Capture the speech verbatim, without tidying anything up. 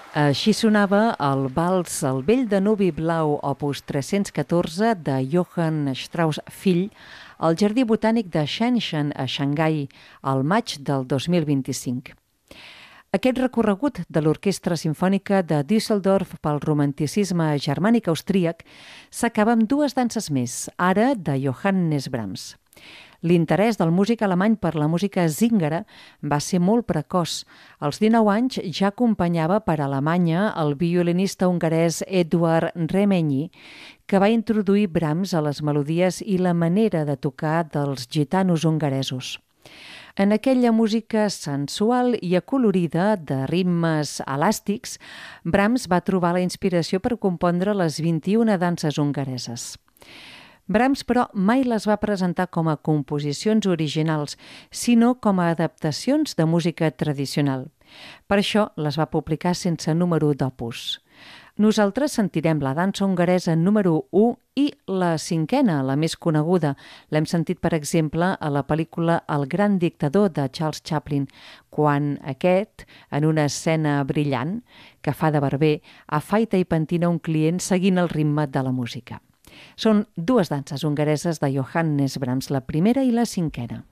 Així sonava el vals El vell Danubi blau, opus tres-cents catorze, de Johann Strauss fill, al Jardí Botànic de Shenzhen, a Xangai, al maig del dos mil vint-i-cinc. Aquest recorregut de l'Orquestra Simfònica de Düsseldorf pel romanticisme germànic austríac s'acaba amb dues danses més, ara de Johannes Brahms. L'interès del músic alemany per la música zíngara va ser molt precoç. Als dinou anys ja acompanyava per Alemanya el violinista hongarès Eduard Remenyi, que va introduir Brahms a les melodies i la manera de tocar dels gitanos hongaresos. En aquella música sensual i acolorida de ritmes elàstics, Brahms va trobar la inspiració per compondre les vint-i-una danses hongareses. Brahms, però, mai les va presentar com a composicions originals, sinó com a adaptacions de música tradicional. Per això les va publicar sense número d'opus. Nosaltres sentirem la dansa hongaresa número u i la cinquena, la més coneguda. L'hem sentit, per exemple, a la pel·lícula El gran dictador de Charles Chaplin, quan aquest, en una escena brillant que fa de barber, afaita i pentina un client seguint el ritme de la música. Són dues danses hongareses de Johannes Brahms, la primera i la cinquena.